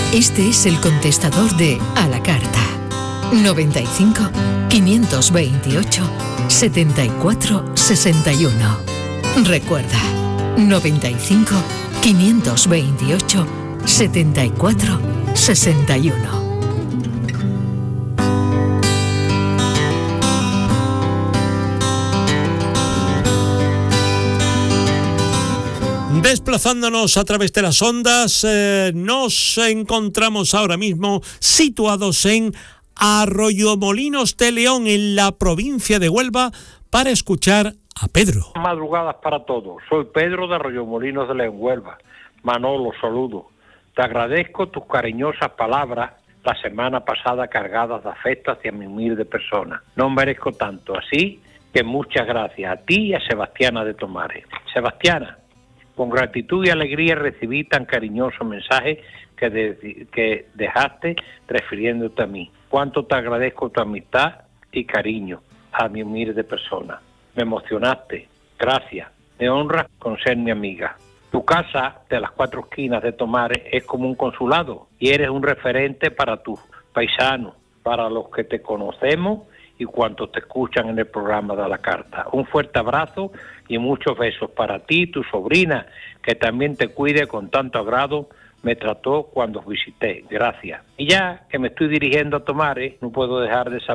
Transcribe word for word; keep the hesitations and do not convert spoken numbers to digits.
Este es el contestador de A la Carta. noventa y cinco, quinientos veintiocho, setenta y cuatro sesenta y uno. Recuerda, noventa y cinco, quinientos veintiocho, setenta y cuatro sesenta y uno. Desplazándonos a través de las ondas, eh, nos encontramos ahora mismo situados en Arroyomolinos de León, en la provincia de Huelva, para escuchar a Pedro. Madrugadas para todos. Soy Pedro de Arroyomolinos de León, Huelva. Manolo, saludo. Te agradezco tus cariñosas palabras la semana pasada cargadas de afecto hacia mi humilde persona. No merezco tanto, así que muchas gracias a ti y a Sebastiana de Tomares. Sebastiana, con gratitud y alegría recibí tan cariñoso mensaje que, de, que dejaste refiriéndote a mí. Cuánto te agradezco tu amistad y cariño a mi humilde persona. Me emocionaste. Gracias. Me honras con ser mi amiga. Tu casa de las cuatro esquinas de Tomares es como un consulado y eres un referente para tus paisanos, para los que te conocemos y cuantos te escuchan en el programa de A la Carta. Un fuerte abrazo y muchos besos para ti y tu sobrina, que también te cuide con tanto agrado, me trató cuando os visité. Gracias. Y ya que me estoy dirigiendo a Tomares, no puedo dejar de saludar